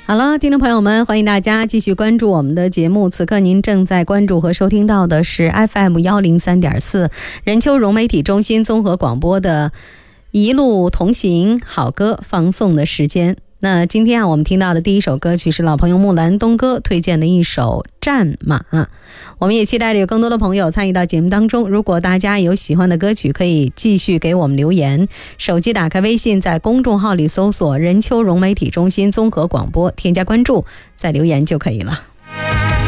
好了，听众朋友们，欢迎大家继续关注我们的节目。此刻您正在关注和收听到的是 FM103.4 任丘融媒体中心综合广播的一路同行好歌放送的时间。那今天我们听到的第一首歌曲是老朋友木兰东哥推荐的一首《战马》。我们也期待着有更多的朋友参与到节目当中。如果大家有喜欢的歌曲，可以继续给我们留言。手机打开微信，在公众号里搜索任丘融媒体中心综合广播，添加关注，再留言就可以了。